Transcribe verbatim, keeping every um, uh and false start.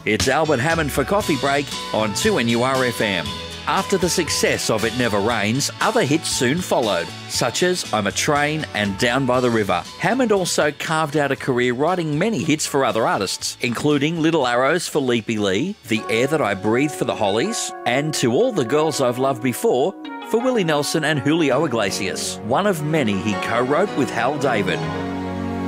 It's Albert Hammond for Coffee Break on two N U R F M. After the success of It Never Rains, other hits soon followed, such as I'm a Train and Down by the River. Hammond also carved out a career writing many hits for other artists, including Little Arrows for Leapy Lee, The Air That I Breathe for the Hollies, and To All the Girls I've Loved Before for Willie Nelson and Julio Iglesias, one of many he co-wrote with Hal David.